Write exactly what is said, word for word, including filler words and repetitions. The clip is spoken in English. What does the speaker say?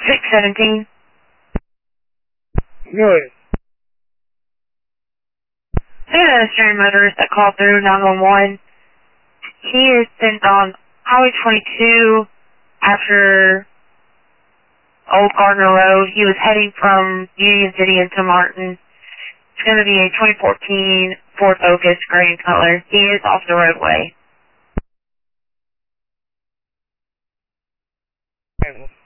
six seventeen. Good. I had a Australian motorist that called through nine one one. He is sent on Highway twenty-two after Old Gardner Road. He was heading from Union City into Martin. It's going to be a twenty fourteen Ford Focus, gray in color. He is off the roadway. Okay,